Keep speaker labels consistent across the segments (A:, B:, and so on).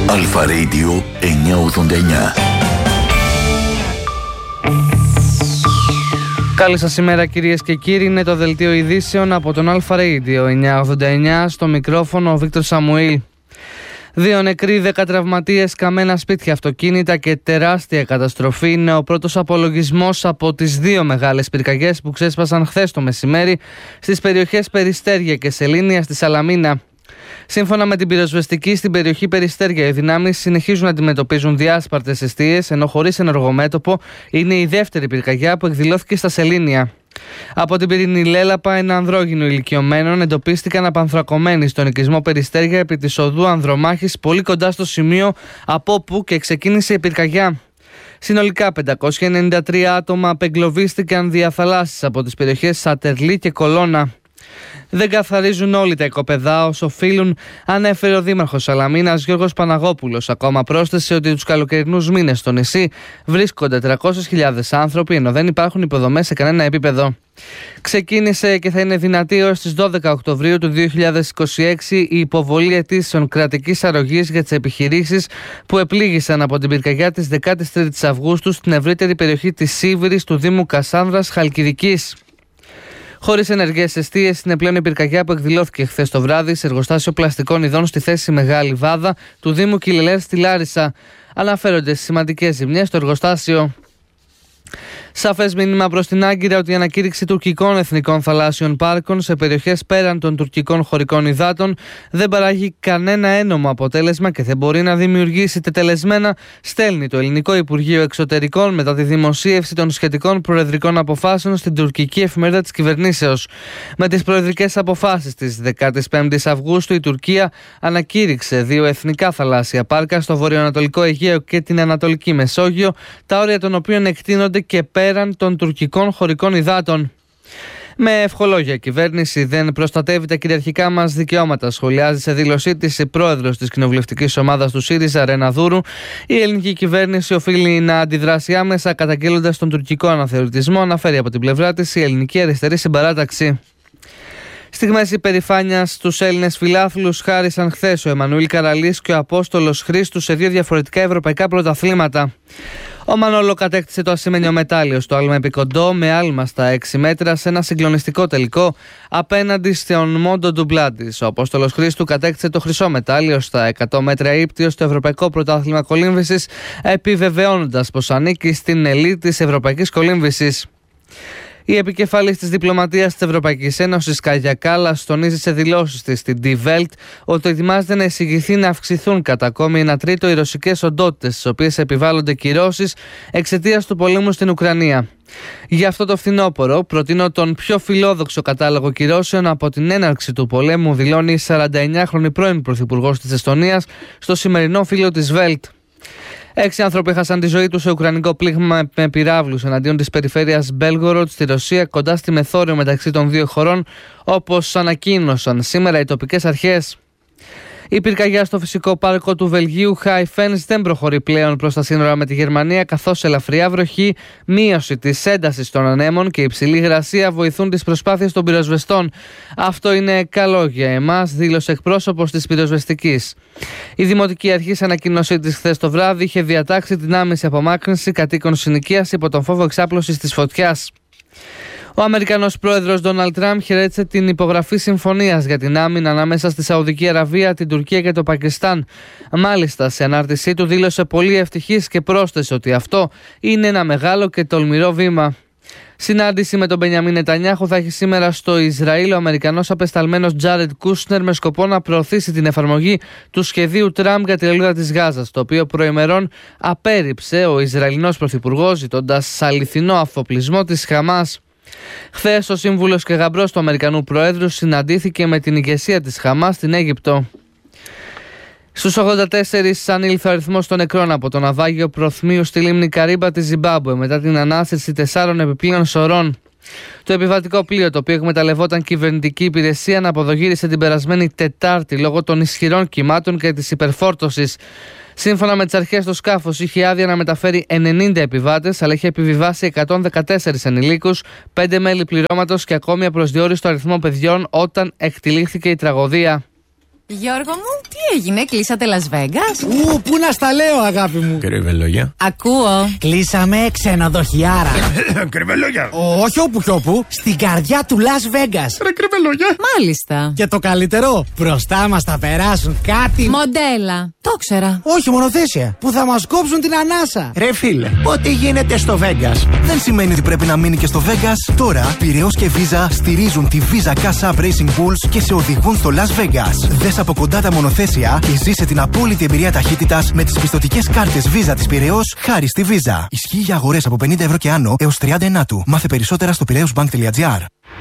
A: Αλφα Radio 989.
B: Καλή σας ημέρα κυρίες και κύριοι, είναι το δελτίο ειδήσεων από τον Αλφα Radio 989, στο μικρόφωνο ο Βίκτορ Σαμουήλ. 2 νεκροί, 10 τραυματίες, καμένα σπίτια, αυτοκίνητα και τεράστια καταστροφή είναι ο πρώτος απολογισμός από τις 2 μεγάλες πυρκαγιές που ξέσπασαν χθες το μεσημέρι στις περιοχές Περιστέρια και Σελήνια στη Σαλαμίνα. Σύμφωνα με την πυροσβεστική, στην περιοχή Περιστέρια οι δυνάμεις συνεχίζουν να αντιμετωπίζουν διάσπαρτες εστίες, ενώ χωρίς ενεργομέτωπο είναι η δεύτερη πυρκαγιά που εκδηλώθηκε στα Σελήνια. Από την πυρηνή Λέλαπα, ένα ανδρόγυνο ηλικιωμένων εντοπίστηκαν απανθρακωμένοι στον οικισμό Περιστέρια επί της οδού Ανδρομάχης, πολύ κοντά στο σημείο από όπου και ξεκίνησε η πυρκαγιά. Συνολικά 593 άτομα απεγκλωβίστηκαν διαθαλάσσης από τις περιοχές Σατερλή και Κολώνα. Δεν καθαρίζουν όλοι τα οικοπεδά όσο οφείλουν, ανέφερε ο Δήμαρχος Σαλαμίνας Γιώργος Παναγόπουλος. Ακόμα πρόσθεσε ότι τους καλοκαιρινούς μήνες στο νησί βρίσκονται 300.000 άνθρωποι, ενώ δεν υπάρχουν υποδομές σε κανένα επίπεδο. Ξεκίνησε και θα είναι δυνατή έως τις 12 Οκτωβρίου του 2026 η υποβολή αιτήσεων κρατικής αρρωγής για τις επιχειρήσεις που επλήγησαν από την πυρκαγιά της 13ης Αυγούστου στην ευρύτερη περιοχή της Σίβηρης του Δήμου Κασάνδρας Χαλκιδικής. Χωρίς ενεργές εστίες, είναι πλέον η πυρκαγιά που εκδηλώθηκε χθες το βράδυ σε εργοστάσιο πλαστικών ειδών στη θέση Μεγάλη Βάδα του Δήμου Κιλελέρ στη Λάρισα. Αναφέρονται σημαντικές ζημιές στο εργοστάσιο. Σαφές μήνυμα προς την Άγκυρα ότι η ανακήρυξη τουρκικών εθνικών θαλάσσιων πάρκων σε περιοχές πέραν των τουρκικών χωρικών υδάτων δεν παράγει κανένα ένομο αποτέλεσμα και δεν μπορεί να δημιουργήσει τετελεσμένα, στέλνει το Ελληνικό Υπουργείο Εξωτερικών μετά τη δημοσίευση των σχετικών προεδρικών αποφάσεων στην τουρκική εφημερίδα της κυβερνήσεως. Με τις προεδρικές αποφάσεις της 15ης Αυγούστου, η Τουρκία ανακήρυξε 2 εθνικά θαλάσσια πάρκα στο βορειοανατολικό Αιγαίο και την Ανατολική Μεσόγειο, τα όρια των οποίων εκτείνονται και πέραν των τουρκικών χωρικών υδάτων. Με ευχολόγια η κυβέρνηση δεν προστατεύει τα κυριαρχικά μας δικαιώματα, σχολιάζει σε δήλωσή της η πρόεδρος της κοινοβουλευτικής ομάδας του ΣΥΡΙΖΑ, Ρένα Δούρου. Η ελληνική κυβέρνηση οφείλει να αντιδράσει άμεσα καταγγέλλοντας τον τουρκικό αναθεωρητισμό, αναφέρει από την πλευρά της η ελληνική αριστερή συμπαράταξη. Στιγμές υπερηφάνειας στους Έλληνες φιλάθλους χάρισαν χθες ο Εμμανουήλ Καραλής και ο Απόστολος Χρήστου σε 2 διαφορετικά ευρωπαϊκά πρωταθλήματα. Ο Μανόλο κατέκτησε το ασημένιο μετάλλιο στο άλμα επικοντό με άλμα στα 6 μέτρα σε ένα συγκλονιστικό τελικό απέναντι στον Μόντο Ντουμπλάντης. Ο Απόστολος Χρήστου κατέκτησε το χρυσό μετάλλιο στα 100 μέτρα ύπτιο στο Ευρωπαϊκό Πρωτάθλημα Κολύμβησης, επιβεβαιώνοντας πως ανήκει στην ελίτ της Ευρωπαϊκής Κολύμβησης. Η επικεφαλής της διπλωματίας της Ευρωπαϊκής Ένωσης, Κάγια Κάλλας, τονίζει σε δηλώσεις της στην Die Welt ότι ετοιμάζεται να εισηγηθεί να αυξηθούν κατά ακόμη 1/3 οι ρωσικές οντότητες, στις οποίες επιβάλλονται κυρώσεις εξαιτίας του πολέμου στην Ουκρανία. Για αυτό το φθινόπωρο προτείνω τον πιο φιλόδοξο κατάλογο κυρώσεων από την έναρξη του πολέμου, δηλώνει η 49χρονη πρώην πρωθυπουργός της Εστονίας στο σημερινό φύλλο της Welt. 6 άνθρωποι έχασαν τη ζωή τους σε ουκρανικό πλήγμα με πυράβλους εναντίον της περιφέρειας Μπέλγοροντ στη Ρωσία, κοντά στη μεθόριο μεταξύ των 2 χωρών, όπως ανακοίνωσαν σήμερα οι τοπικές αρχές. Η πυρκαγιά στο φυσικό πάρκο του Βελγίου Χάιφενς δεν προχωρεί πλέον προς τα σύνορα με τη Γερμανία, καθώς ελαφριά βροχή, μείωση της έντασης των ανέμων και υψηλή υγρασία βοηθούν τις προσπάθειες των πυροσβεστών. Αυτό είναι καλό για εμάς, δήλωσε εκπρόσωπος της πυροσβεστικής. Η Δημοτική Αρχή, σε ανακοίνωσή της χθες το βράδυ, είχε διατάξει την άμεση απομάκρυνση κατοίκων συνοικίας υπό τον φόβο εξάπλωσης της φωτιάς. Ο Αμερικανός πρόεδρος Ντόναλντ Τραμπ χαιρέτησε την υπογραφή συμφωνίας για την άμυνα ανάμεσα στη Σαουδική Αραβία, την Τουρκία και το Πακιστάν. Μάλιστα, σε ανάρτησή του δήλωσε πολύ ευτυχής και πρόσθεσε ότι αυτό είναι ένα μεγάλο και τολμηρό βήμα. Συνάντηση με τον Μπενιαμίν Νετανιάχου θα έχει σήμερα στο Ισραήλ ο Αμερικανός απεσταλμένος Τζάρετ Κούσνερ με σκοπό να προωθήσει την εφαρμογή του σχεδίου Τραμπ για τη λωρίδα της Γάζας, το οποίο προημερών απέρριψε ο Ισραηλινός πρωθυπουργός, ζητώντας αληθινό αφοπλισμό της Χαμάς. Χθες, ο σύμβουλος και γαμπρός του Αμερικανού Προέδρου συναντήθηκε με την ηγεσία της Χαμάς στην Αίγυπτο. Στους 84 ανήλθε ο αριθμός των νεκρών από το ναυάγιο προθμίου στη λίμνη Καρίμπα της Ζιμπάμπουε μετά την ανάστηση 4 επιπλέον σωρών. Το επιβατικό πλοίο, το οποίο εκμεταλλευόταν κυβερνητική υπηρεσία, αναποδογύρισε την περασμένη Τετάρτη λόγω των ισχυρών κυμάτων και της υπερφόρτωσης. Σύμφωνα με τις αρχές, το σκάφος είχε άδεια να μεταφέρει 90 επιβάτες, αλλά είχε επιβιβάσει 114 ενηλίκους, 5 μέλη πληρώματος και ακόμη απροσδιόριστο αριθμό παιδιών όταν εκτυλίχθηκε η τραγωδία.
C: Γιώργο μου, τι έγινε, κλείσατε Las Vegas?
D: Πού να στα λέω, αγάπη μου.
E: Κρυβελόγια.
C: Ακούω.
D: Κλείσαμε ξενοδοχιάρα.
E: Κρυβελόγια.
D: Όχι όπου κι όπου, στην καρδιά του Las Vegas.
E: Ρε κρυβελόγια.
C: Μάλιστα.
D: Και το καλύτερο, μπροστά μας θα περάσουν κάτι.
C: Μοντέλα. Το ξέρα.
D: Όχι, μονοθέσια. Που θα μας κόψουν την ανάσα.
E: Ρε φίλε, ό,τι γίνεται στο Vegas δεν σημαίνει ότι πρέπει να μείνει και στο Vegas. Τώρα, Πειραιώς και Visa στηρίζουν τη Visa Cash App Racing Bulls και σε οδηγούν στο Las Vegas. Δες από κοντά τα μονοθέσια και ζήσε την απόλυτη εμπειρία ταχύτητας με τις πιστωτικές κάρτες Visa της Πειραιώς χάρη στη Visa. Ισχύει για αγορές από 50 ευρώ και άνω έως 30 του. Μάθε περισσότερα στο piraeusbank.gr.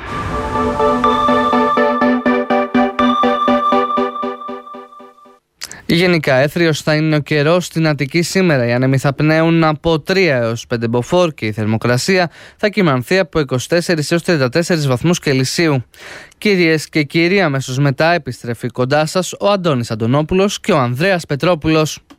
B: Γενικά, έθριος θα είναι ο καιρός στην Αττική σήμερα. Οι άνεμοι θα πνέουν από 3 έως 5 μποφόρ και η θερμοκρασία θα κυμανθεί από 24 έως 34 βαθμούς Κελσίου. Κυρίες και κύριοι, αμέσως μετά επιστρέφει κοντά σας ο Αντώνης Αντωνόπουλος και ο Ανδρέας Πετρόπουλος.